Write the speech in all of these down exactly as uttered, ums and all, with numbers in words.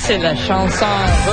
c'est la chanson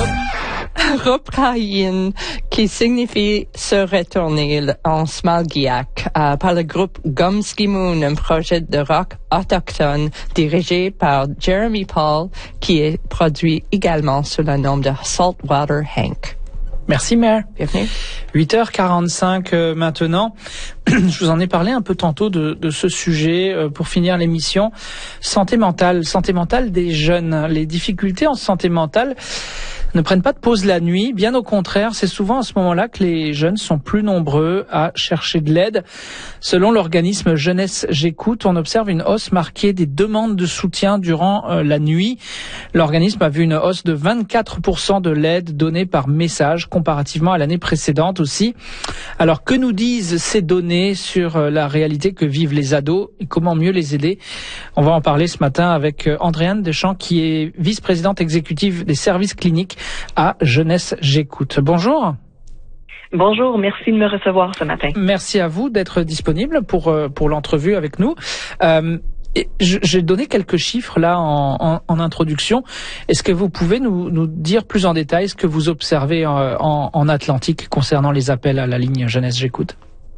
Ruprayin qui signifie se retourner en smalgiac euh, par le groupe Gumskimoon, un projet de rock autochtone dirigé par Jeremy Paul qui est produit également sous le nom de Saltwater Hank. Merci Mère. Bienvenue. huit heures quarante-cinq euh, maintenant. Je vous en ai parlé un peu tantôt de, de ce sujet euh, pour finir l'émission. Santé mentale, santé mentale des jeunes. Les difficultés en santé mentale ne prennent pas de pause la nuit. Bien au contraire, c'est souvent à ce moment-là que les jeunes sont plus nombreux à chercher de l'aide. Selon l'organisme Jeunesse J'écoute, on observe une hausse marquée des demandes de soutien durant euh, la nuit. L'organisme a vu une hausse de vingt-quatre pour cent de l'aide donnée par message comparativement à l'année précédente aussi. Alors que nous disent ces données sur euh, la réalité que vivent les ados et comment mieux les aider? On va en parler ce matin avec euh, Andréane Deschamps qui est vice-présidente exécutive des services cliniques à Jeunesse J'écoute. Bonjour. Bonjour, merci de me recevoir ce matin. Merci à vous d'être disponible pour pour l'entrevue avec nous. Euh, J'ai donné quelques chiffres là en, en, en introduction. Est-ce que vous pouvez nous, nous dire plus en détail ce que vous observez en, en, en Atlantique concernant les appels à la ligne Jeunesse J'écoute?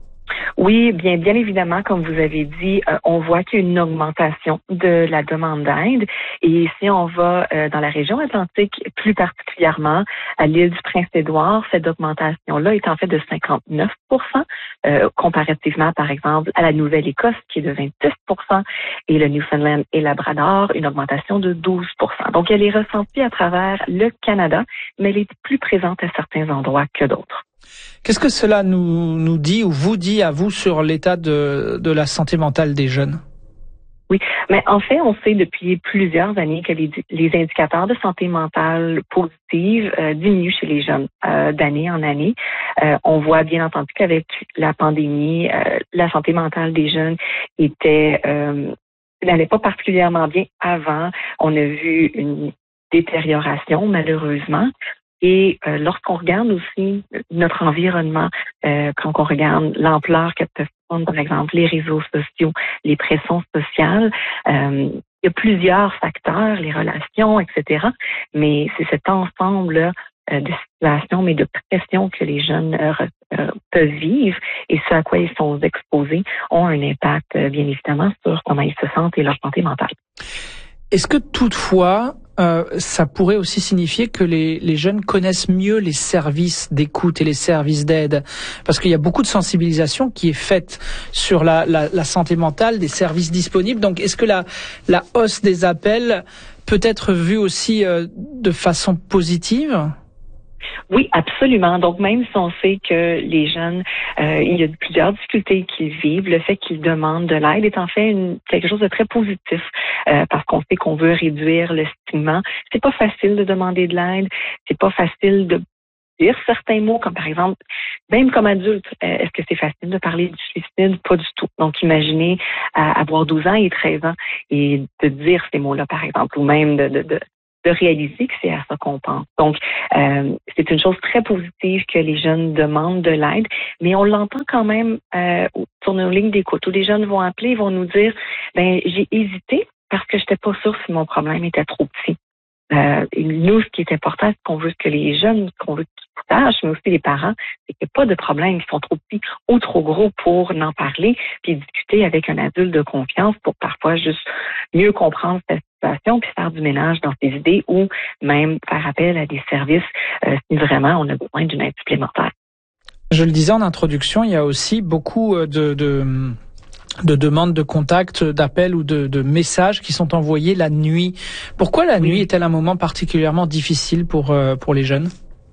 Oui, bien, bien évidemment, comme vous avez dit, euh, on voit qu'il y a une augmentation de la demande d'aide. Et si on va euh, dans la région atlantique, plus particulièrement à l'île du Prince-Édouard, cette augmentation-là est en fait de cinquante-neuf pour cent, euh, comparativement, par exemple, à la Nouvelle-Écosse, qui est de vingt-six pour cent, et le Newfoundland et Labrador, une augmentation de douze pour cent. Donc, elle est ressentie à travers le Canada, mais elle est plus présente à certains endroits que d'autres. Qu'est-ce que cela nous, nous dit ou vous dit à vous sur l'état de, de la santé mentale des jeunes? Oui, mais en fait, on sait depuis plusieurs années que les, les indicateurs de santé mentale positive euh, diminuent chez les jeunes euh, d'année en année. Euh, on voit bien entendu qu'avec la pandémie, euh, la santé mentale des jeunes était euh, n'allait pas particulièrement bien avant. On a vu une détérioration, malheureusement. Et euh, lorsqu'on regarde aussi notre environnement, euh, quand on regarde l'ampleur que peuvent prendre, par exemple, les réseaux sociaux, les pressions sociales, euh, il y a plusieurs facteurs, les relations, et cetera. Mais c'est cet ensemble euh, de situations, mais de pressions que les jeunes euh, euh, peuvent vivre et ce à quoi ils sont exposés ont un impact, euh, bien évidemment, sur comment ils se sentent et leur santé mentale. Est-ce que toutefois, euh, ça pourrait aussi signifier que les, les jeunes connaissent mieux les services d'écoute et les services d'aide? Parce qu'il y a beaucoup de sensibilisation qui est faite sur la, la, la santé mentale, des services disponibles. Donc, est-ce que la, la hausse des appels peut être vue aussi euh, de façon positive? Oui, absolument. Donc, même si on sait que les jeunes, euh, il y a plusieurs difficultés qu'ils vivent, le fait qu'ils demandent de l'aide est en fait une, quelque chose de très positif euh, parce qu'on sait qu'on veut réduire le stigma. C'est pas facile de demander de l'aide, c'est pas facile de dire certains mots, comme par exemple, même comme adulte, euh, est-ce que c'est facile de parler du suicide? Pas du tout. Donc, imaginez euh, avoir douze ans et treize ans et de dire ces mots-là, par exemple, ou même de, de, de de réaliser que c'est à ça qu'on pense. Donc, euh, c'est une chose très positive que les jeunes demandent de l'aide, mais on l'entend quand même euh, sur nos lignes d'écoute où les jeunes vont appeler, ils vont nous dire, ben j'ai hésité parce que j'étais pas sûre si mon problème était trop petit. Euh, et nous, ce qui est important, c'est qu'on veut que les jeunes, qu'on veut qu'ils sachent, mais aussi les parents, c'est qu'il n'y a pas de problème qui sont trop petits ou trop gros pour en parler, puis discuter avec un adulte de confiance pour parfois juste mieux comprendre cette situation, puis faire du ménage dans ses idées ou même faire appel à des services euh, si vraiment on a besoin d'une aide supplémentaire. Je le disais en introduction, il y a aussi beaucoup de... de... de demandes de contact, d'appels ou de, de messages qui sont envoyés la nuit. Pourquoi la oui. nuit est-elle un moment particulièrement difficile pour euh, pour les jeunes?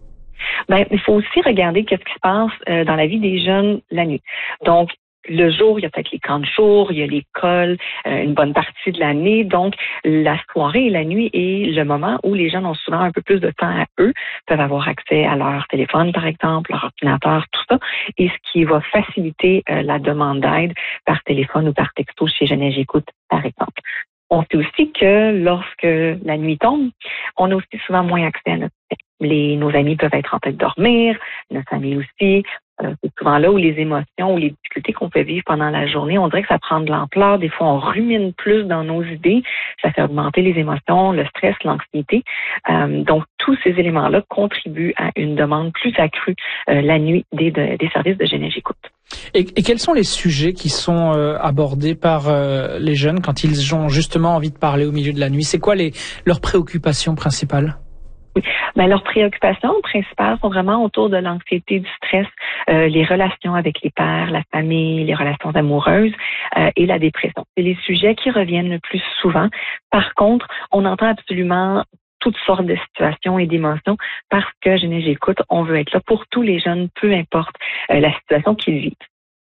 Ben, il faut aussi regarder qu'est-ce qui se passe euh, dans la vie des jeunes la nuit. Donc, le jour, il y a peut-être les camps de jour, il y a l'école, euh, une bonne partie de l'année. Donc, la soirée et la nuit est le moment où les jeunes ont souvent un peu plus de temps à eux, peuvent avoir accès à leur téléphone, par exemple, leur ordinateur, tout ça, et ce qui va faciliter euh, la demande d'aide par téléphone ou par texto chez Jeunesse J'écoute, par exemple. On sait aussi que lorsque la nuit tombe, on a aussi souvent moins accès à notre tête. Les, nos amis peuvent être en train de dormir, notre famille aussi, Euh, c'est souvent là où les émotions ou les difficultés qu'on peut vivre pendant la journée, on dirait que ça prend de l'ampleur. Des fois, on rumine plus dans nos idées. Ça fait augmenter les émotions, le stress, l'anxiété. Euh, donc, tous ces éléments-là contribuent à une demande plus accrue euh, la nuit des, de, des services de Genève Écoute. Et, et quels sont les sujets qui sont euh, abordés par euh, les jeunes quand ils ont justement envie de parler au milieu de la nuit? C'est quoi les, leurs préoccupations principales? Oui, ben, leurs préoccupations principales sont vraiment autour de l'anxiété, du stress, euh, les relations avec les pairs, la famille, les relations amoureuses euh, et la dépression. C'est les sujets qui reviennent le plus souvent. Par contre, on entend absolument toutes sortes de situations et d'émotions parce que Genève Écoute, on veut être là pour tous les jeunes, peu importe euh, la situation qu'ils vivent.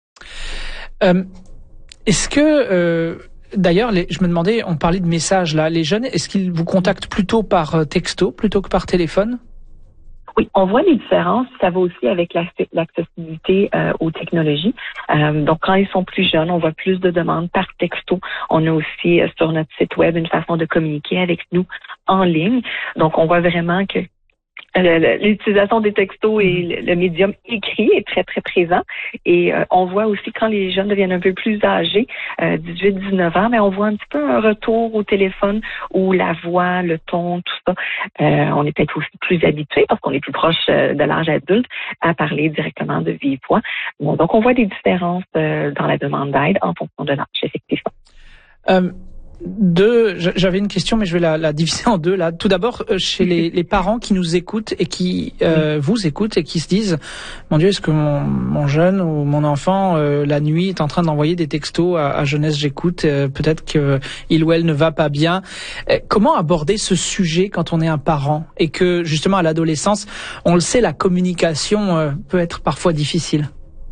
Euh, est-ce que... Euh D'ailleurs, les, je me demandais, on parlait de messages là. Les jeunes, est-ce qu'ils vous contactent plutôt par texto plutôt que par téléphone? Oui, on voit les différences. Ça va aussi avec l'accessibilité euh, aux technologies. Euh, donc, quand ils sont plus jeunes, on voit plus de demandes par texto. On a aussi euh, sur notre site web une façon de communiquer avec nous en ligne. Donc, on voit vraiment que l'utilisation des textos et le médium écrit est très, très présent. Et euh, on voit aussi quand les jeunes deviennent un peu plus âgés, euh, dix-huit dix-neuf ans, mais on voit un petit peu un retour au téléphone où la voix, le ton, tout ça, euh, on est peut-être aussi plus habitué parce qu'on est plus proche euh, de l'âge adulte à parler directement de vive voix. Bon, donc, on voit des différences euh, dans la demande d'aide en fonction de l'âge, effectivement. Euh... Deux, j'avais une question, mais je vais la, la diviser en deux là. Tout d'abord, chez les, les parents qui nous écoutent et qui euh, vous écoutent et qui se disent, mon Dieu, est-ce que mon, mon jeune ou mon enfant euh, la nuit est en train d'envoyer des textos à, à Jeunesse J'écoute, euh, peut-être que il ou elle ne va pas bien. Euh, comment aborder ce sujet quand on est un parent et que justement à l'adolescence, on le sait, la communication euh, peut être parfois difficile?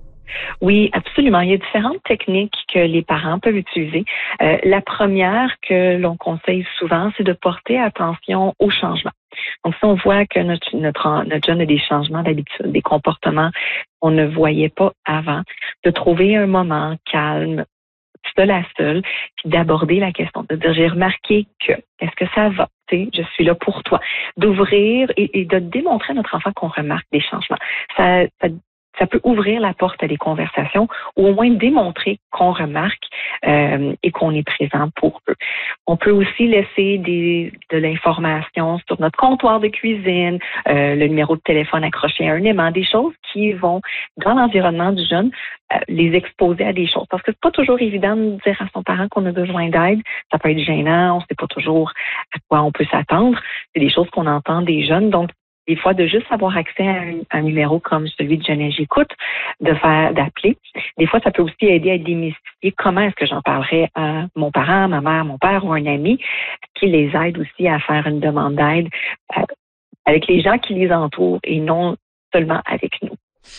Oui, absolument. Il y a différentes techniques que les parents peuvent utiliser. Euh, la première que l'on conseille souvent, c'est de porter attention aux changements. Donc, si on voit que notre, notre, notre jeune a des changements d'habitude, des comportements qu'on ne voyait pas avant, de trouver un moment calme, seul à seul, puis d'aborder la question, de dire, j'ai remarqué que, est-ce que ça va? T'sais, je suis là pour toi. D'ouvrir et, et de démontrer à notre enfant qu'on remarque des changements. Ça, ça Ça peut ouvrir la porte à des conversations ou au moins démontrer qu'on remarque euh, et qu'on est présent pour eux. On peut aussi laisser des, de l'information sur notre comptoir de cuisine, euh, le numéro de téléphone accroché à un aimant, des choses qui vont, dans l'environnement du jeune, euh, les exposer à des choses. Parce que c'est pas toujours évident de dire à son parent qu'on a besoin d'aide. Ça peut être gênant, on sait pas toujours à quoi on peut s'attendre. C'est des choses qu'on entend des jeunes. Donc, des fois, de juste avoir accès à un, un numéro comme celui de Genève J'écoute, de faire, d'appeler. Des fois, ça peut aussi aider à démystifier comment est-ce que j'en parlerais à mon parent, ma mère, mon père ou un ami, qui les aide aussi à faire une demande d'aide euh, avec les gens qui les entourent et non seulement avec nous.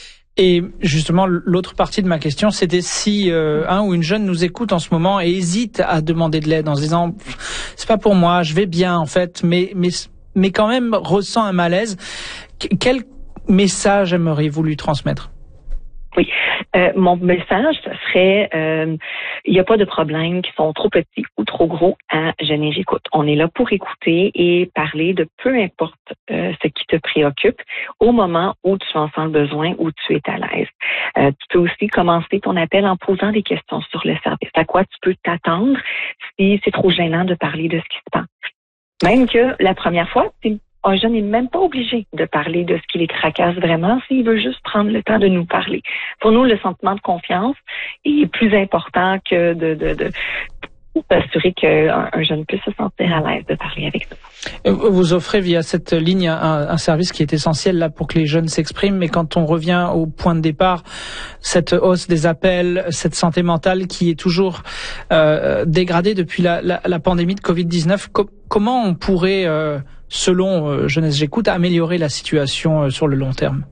Et justement, l'autre partie de ma question, c'était si euh, un ou une jeune nous écoute en ce moment et hésite à demander de l'aide en se disant « c'est pas pour moi, je vais bien en fait, mais... mais mais quand même ressent un malaise. Quel message aimeriez-vous lui transmettre? Oui, euh, mon message, ce serait, euh, il n'y a pas de problèmes qui sont trop petits ou trop gros à Genève J'écoute. On est là pour écouter et parler de peu importe euh, ce qui te préoccupe au moment où tu en sens le besoin, où tu es à l'aise. Euh, tu peux aussi commencer ton appel en posant des questions sur le service. À quoi tu peux t'attendre si c'est trop gênant de parler de ce qui se passe. Même que la première fois, un jeune n'est même pas obligé de parler de ce qui les tracasse vraiment s'il veut juste prendre le temps de nous parler. Pour nous, le sentiment de confiance est plus important que de, de, de s'assurer qu'un un jeune puisse se sentir à l'aise de parler avec nous. Vous offrez via cette ligne un, un service qui est essentiel là pour que les jeunes s'expriment, mais quand on revient au point de départ, cette hausse des appels, cette santé mentale qui est toujours euh, dégradée depuis la, la, la pandémie de covid dix-neuf, co- comment on pourrait, euh, selon euh, Jeunesse J'écoute, améliorer la situation euh, sur le long terme?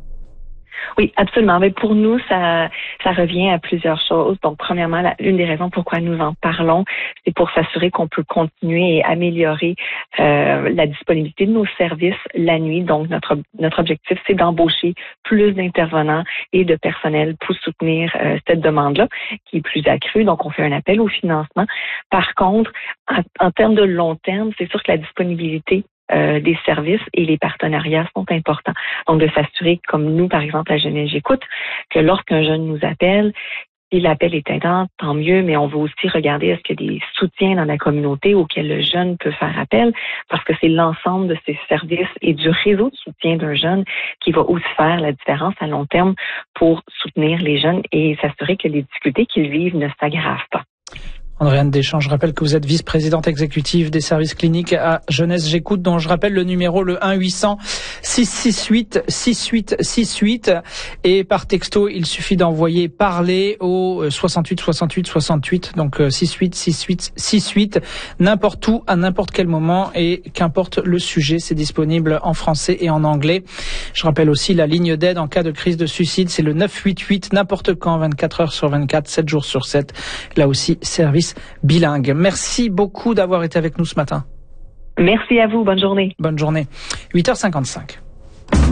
Oui, absolument. Mais pour nous, ça, ça revient à plusieurs choses. Donc, premièrement, la, l'une des raisons pourquoi nous en parlons, c'est pour s'assurer qu'on peut continuer et améliorer euh, la disponibilité de nos services la nuit. Donc, notre notre objectif, c'est d'embaucher plus d'intervenants et de personnel pour soutenir euh, cette demande-là, qui est plus accrue. Donc, on fait un appel au financement. Par contre, en, en termes de long terme, c'est sûr que la disponibilité euh, des services et les partenariats sont importants. Donc, de s'assurer, comme nous, par exemple, à Jeunesse J'écoute, que lorsqu'un jeune nous appelle, si l'appel est aidant, tant mieux, mais on veut aussi regarder est-ce qu'il y a des soutiens dans la communauté auxquels le jeune peut faire appel, parce que c'est l'ensemble de ces services et du réseau de soutien d'un jeune qui va aussi faire la différence à long terme pour soutenir les jeunes et s'assurer que les difficultés qu'ils vivent ne s'aggravent pas. Andréane Deschamps, je rappelle que vous êtes vice-présidente exécutive des services cliniques à Jeunesse J'écoute, dont je rappelle le numéro, le un huit cents six cent soixante-huit six huit six huit. Et par texto, il suffit d'envoyer parler au soixante-huit soixante-huit soixante-huit, donc six huit six huit six huit, n'importe où, à n'importe quel moment, et qu'importe le sujet, c'est disponible en français et en anglais. Je rappelle aussi la ligne d'aide en cas de crise de suicide, c'est le neuf huit huit, n'importe quand, vingt-quatre heures sur vingt-quatre, sept jours sur sept. Là aussi, service bilingue. Merci beaucoup d'avoir été avec nous ce matin. Merci à vous. Bonne journée. Bonne journée. huit heures cinquante-cinq.